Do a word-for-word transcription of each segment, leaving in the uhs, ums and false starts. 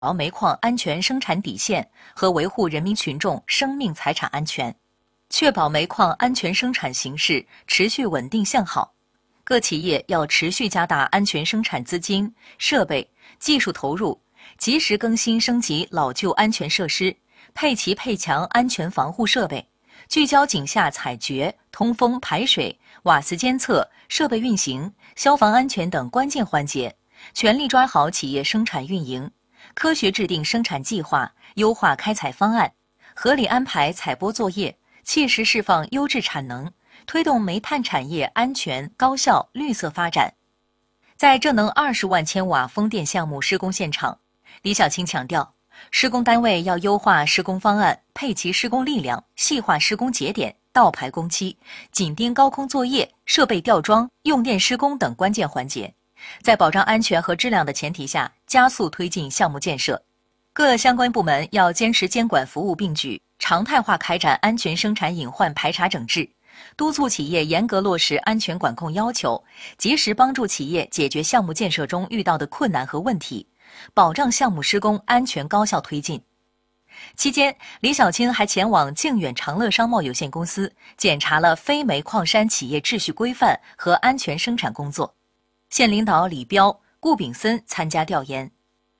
保煤矿安全生产底线和维护人民群众生命财产安全，确保煤矿安全生产形势持续稳定向好。各企业要持续加大安全生产资金、设备、技术投入，及时更新升级老旧安全设施，配齐配强安全防护设备，聚焦井下采掘、通风排水、瓦斯监测、设备运行、消防安全等关键环节，全力抓好企业生产运营，科学制定生产计划，优化开采方案，合理安排采播作业，切实释放优质产能，推动煤炭产业安全、高效、绿色发展。在浙能二十万千瓦风电项目施工现场，李小青强调，施工单位要优化施工方案，配齐施工力量，细化施工节点，倒排工期，紧盯高空作业、设备吊装、用电施工等关键环节，在保障安全和质量的前提下，加速推进项目建设。各相关部门要坚持监管服务并举，常态化开展安全生产隐患排查整治，督促企业严格落实安全管控要求，及时帮助企业解决项目建设中遇到的困难和问题，保障项目施工安全高效推进。期间，李小青还前往靖远长乐商贸有限公司检查了非煤矿山企业秩序规范和安全生产工作。县领导李彪、顾炳森参加调研。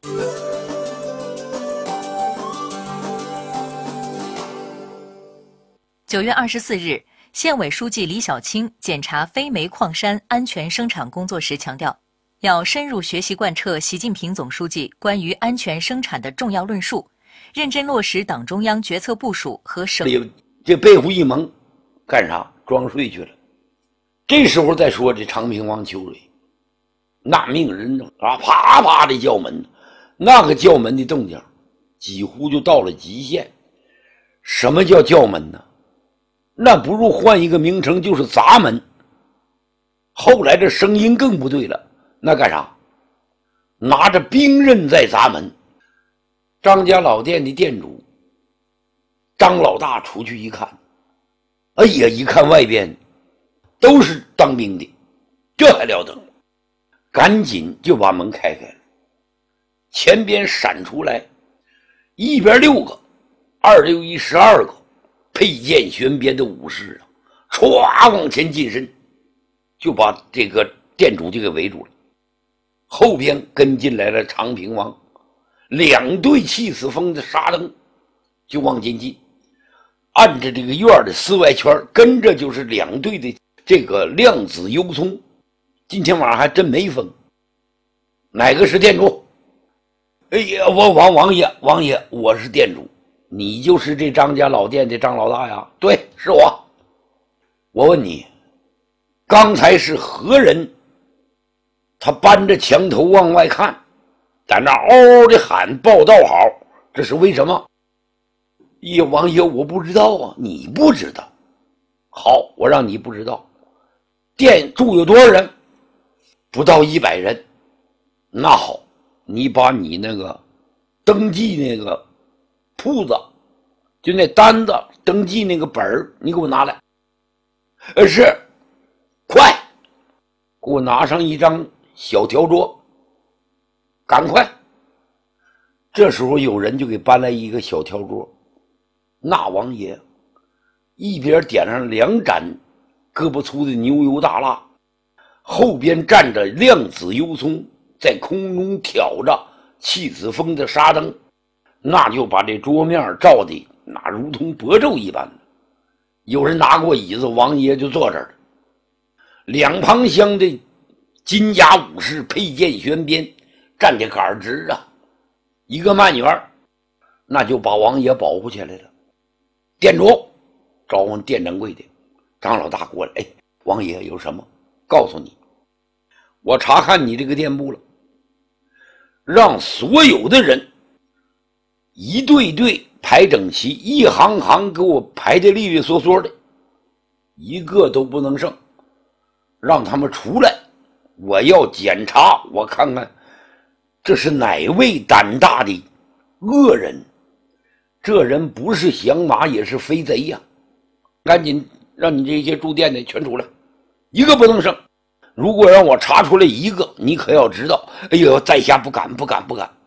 九月二十四日，县委书记李小青检查非煤矿山安全生产工作时强调，要深入学习贯彻习近平总书记关于安全生产的重要论述，认真落实党中央决策部署和省。 这背后一蒙，干啥？装睡去了。这时候再说这长平王秋水，那命人啊，啪啪的叫门，那个叫门的动静，几乎就到了极限。什么叫叫门呢？那不如换一个名称，就是砸门。后来这声音更不对了，那干啥？拿着兵刃在砸门。张家老店的店主张老大出去一看，哎呀，一看外边都是当兵的，这还了得？赶紧就把门开开了，前边闪出来一边六个，二六一十二个佩剑悬鞭的武士啊，唰往前近身，就把这个店主就给围住了。后边跟进来了长平王，两队气死风的沙灯就往前进，按着这个院的四外圈，跟着就是两队的这个量子幽葱。今天晚上还真没风。哪个是店主？哎呀，我王王爷，王爷，我是店主。你就是这张家老店的张老大呀？对，是我。我问你，刚才是何人？他搬着墙头往外看，在那嗷嗷的喊报道好，这是为什么？叶王爷，我不知道啊。你不知道？好，我让你不知道。店住有多少人？不到一百人。那好，你把你那个登记那个铺子，就那单子登记那个本儿，你给我拿来。呃，是，快，给我拿上一张小条桌，赶快。这时候有人就给搬来一个小条桌，那王爷一边点上两盏胳膊粗的牛油大蜡，后边站着量子幽葱，在空中挑着气子风的沙灯，那就把这桌面照的那如同薄昼一般。有人拿过椅子，王爷就坐这儿了。两旁厢的金甲武士佩剑悬鞭，站得杆直啊，一个慢圆，那就把王爷保护起来了。店主召唤店掌柜的张老大过来，哎，王爷有什么？告诉你，我查看你这个店铺了，让所有的人一队队排整齐，一行行给我排得利利索索的，一个都不能剩，让他们出来，我要检查，我看看这是哪位胆大的恶人。这人不是降马也是飞贼呀、啊！赶紧让你这些住店的全出来，一个不能剩。如果让我查出来一个，你可要知道，哎呦，在下不敢不敢不敢。